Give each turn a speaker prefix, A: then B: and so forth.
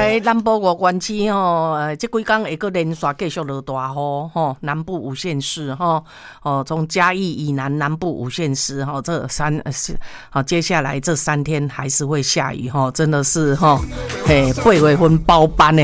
A: 该南部外关区吼，这几天会个连续继续落大雨吼，南部五县市吼，从嘉义以南南部五县市吼，接下来这3天还是会下雨吼，真的是吼，8月份包班的。